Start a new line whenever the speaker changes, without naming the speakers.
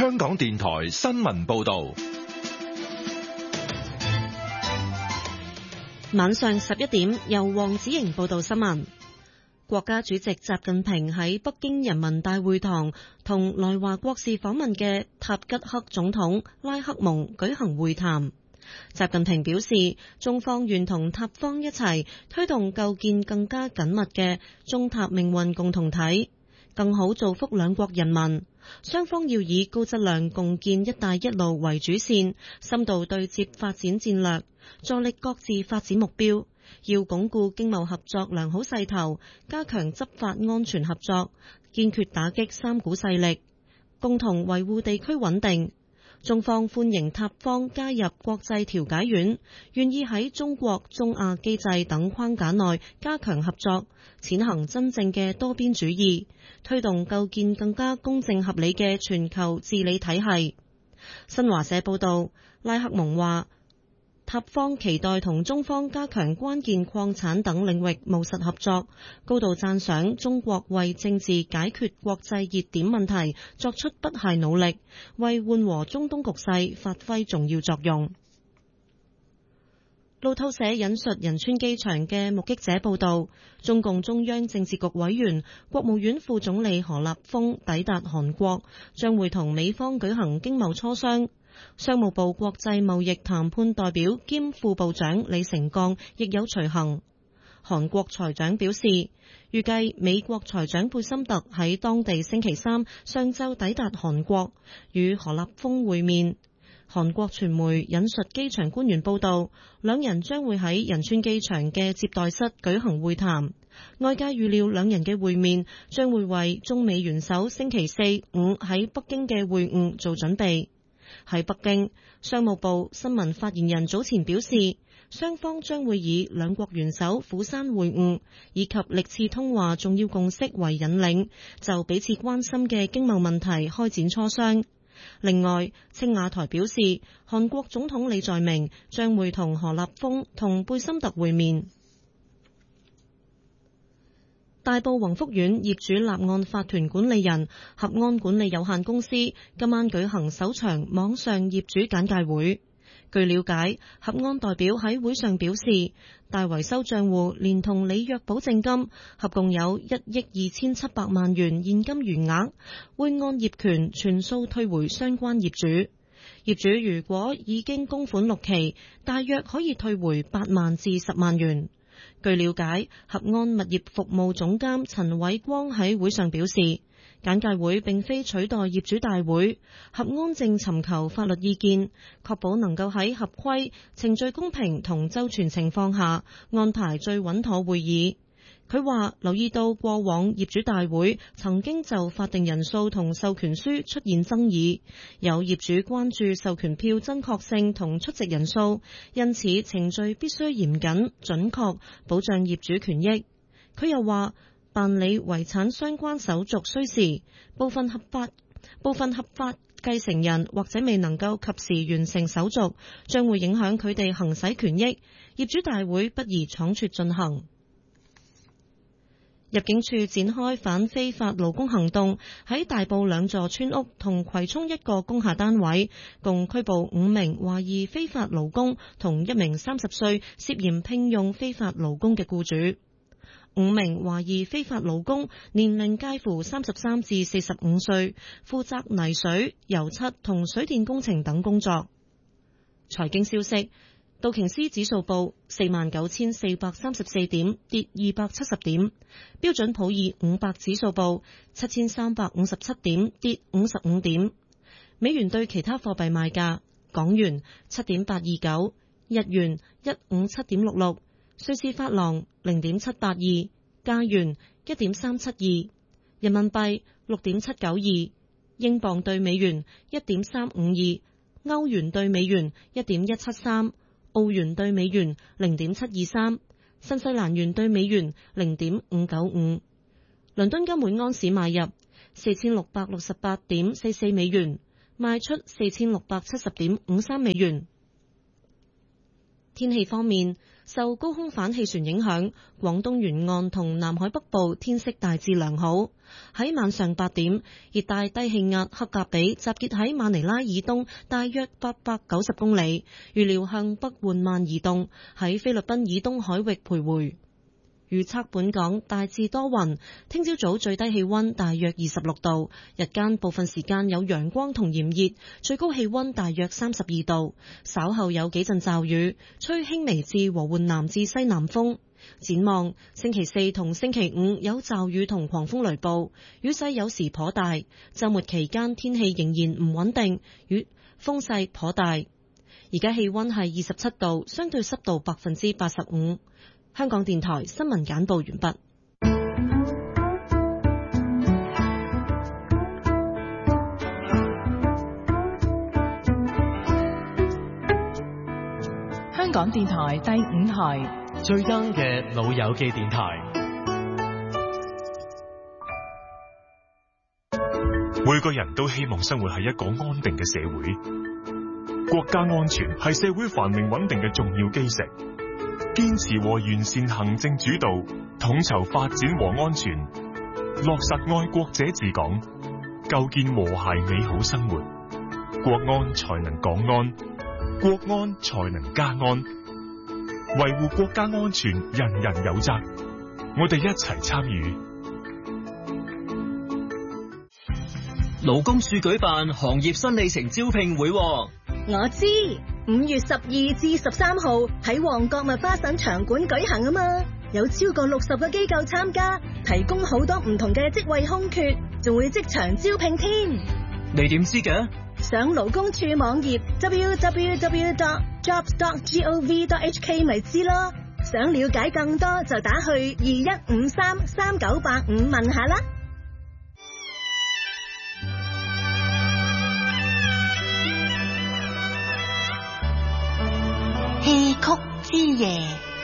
香港電台新聞報道。
晚上11點，由黃子瑩報道新聞。國家主席習近平喺北京人民大會堂同來華國事訪問嘅塔吉克總統拉克蒙舉行會談。習近平表示，中方願同塔方一齊推動構建更加緊密嘅中塔命運共同體，更好造福兩國人民。雙方要以高質量共建“一帶一路”為主線，深度對接發展戰略，助力各自發展目標。要鞏固經貿合作良好勢頭，加強執法安全合作，堅決打擊三股勢力，共同維護地區穩定。中方歡迎塔方加入國際調解院，願意喺中國、中亞機制等框架內加強合作，踐行真正嘅多邊主義，推動構建更加公正合理嘅全球治理體系。新華社報道，拉克蒙話，塔方期待同中方加強關鍵礦產等領域務實合作，高度讚賞中國為政治解決國際熱點問題作出不懈努力，為緩和中東局勢發揮重要作用。路透社引述仁川機場嘅目擊者報道，中共中央政治局委員、國務院副總理何立峰抵達韓國，將會同美方舉行經貿磋商。商務部國際貿易談判代表兼副部長李成鋼亦有隨行。韓國財長表示，預計美國財長貝森特喺當地星期三上晝抵達韓國，與何立峰會面。韓國傳媒引述機場官員報道，兩人將會喺仁川機場嘅接待室舉行會談。外界預料兩人嘅會面將會為中美元首星期四、五喺北京嘅會晤做準備。喺北京，商務部新聞發言人早前表示，雙方將會以兩國元首釜山會晤以及歷次通話重要共識為引領，就彼此關心嘅經貿問題開展磋商。另外，青瓦台表示，韓國總統李在明將會同何立峰同貝森特會面。大埔宏福苑業主立案法團管理人合安管理有限公司今晚舉行首場網上業主簡介會。據了解，合安代表喺會上表示，大維修賬戶連同履約保證金合共有1億2700萬元現金餘額，會按業權全數退回相關業主。業主如果已經供款6期，大約可以退回8萬至10萬元。據了解，合安物業服務總監陳偉光喺會上表示，簡介會並非取代業主大會，合安正尋求法律意見，確保能夠喺合規、程序公平同周全情況下安排最穩妥會議。佢話留意到過往業主大會曾經就法定人數同授權書出現爭議，有業主關注授權票真確性同出席人數，因此程序必須嚴謹準確，保障業主權益。佢又話辦理遺產相關手續需時，部分合法繼承人或者未能夠及時完成手續，將會影響佢哋行使權益，業主大會不宜倉促進行。入境處展開反非法勞工行動，喺大埔2座村屋同葵涌1個工廈單位，共拘捕5名懷疑非法勞工同1名30歲涉嫌聘用非法勞工嘅僱主。5名懷疑非法勞工年齡介乎33至45歲，負責泥水、油漆同水電工程等工作。財經消息。道瓊斯指數報49,434點，跌270點；標準普爾500指數報7,357點，跌55點。美元對其他貨幣賣價：港元7.829，日元157.66，瑞士法郎0.782，加元1.372，人民幣6.792，英鎊對美元1.352，歐元對美元1.173。澳元對美元0.723，新西蘭元對美元0.595。倫敦金每安士買入4668.44美元，賣出4670.53美元。天氣方面， 受高空反氣旋影響，廣東沿岸同南海北部天色大致良好。喺晚上8點，熱帶低氣壓克格比集結喺馬尼拉以東大約890公里，預料向北緩慢移動，喺菲律賓以東海域徘徊。預測本港大致多雲，聽朝早最低氣溫大約26度，日間部分時間有陽光同炎熱，最高氣溫大約32度。稍後有幾陣驟雨，吹輕微至和緩南至西南風。展望星期4同星期5有驟雨同狂風雷暴，雨勢有時頗大。週末期間天氣仍然唔穩定，風勢頗大。而家氣溫係27度，相對濕度85%。香港電台新聞簡報完畢。
香港電台第5台
最 young 嘅老友記電台。
每個人都希望生活喺一個安定嘅社會，國家安全係社會繁榮穩定嘅重要基石。堅持和完善行政主導，統籌發展和安全，落實愛國者治港，構建和諧美好生活，國安才能港安，國安才能家安。維護國家安全，人人有責，我哋一齊參與。
勞工處舉辦行業新里程招聘會。
我知，5月12至13號喺旺角麥花臣場館舉行啊嘛，有超過60個機構參加，提供好多唔同嘅職位空缺，仲會即場招聘添。
你點知嘅？
上勞工處網頁 www.jobs.gov.hk 咪知咯。想了解更多就打去21533985問下啦。
戲曲之夜。